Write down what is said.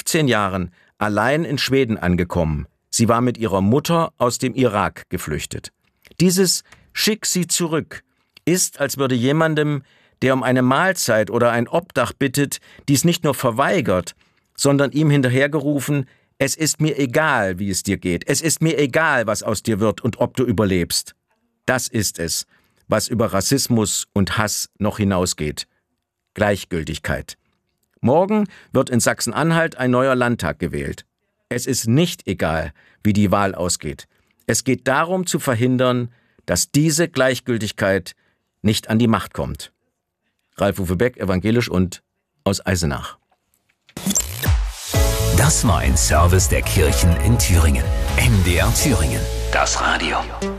15 Jahren allein in Schweden angekommen. Sie war mit ihrer Mutter aus dem Irak geflüchtet. Dieses »Schick sie zurück« ist, als würde jemandem, der um eine Mahlzeit oder ein Obdach bittet, dies nicht nur verweigert, sondern ihm hinterhergerufen: Es ist mir egal, wie es dir geht. Es ist mir egal, was aus dir wird und ob du überlebst. Das ist es, was über Rassismus und Hass noch hinausgeht. Gleichgültigkeit. Morgen wird in Sachsen-Anhalt ein neuer Landtag gewählt. Es ist nicht egal, wie die Wahl ausgeht. Es geht darum zu verhindern, dass diese Gleichgültigkeit nicht an die Macht kommt. Ralf-Uwe Beck, evangelisch und aus Eisenach. Das war ein Service der Kirchen in Thüringen. MDR Thüringen. Das Radio.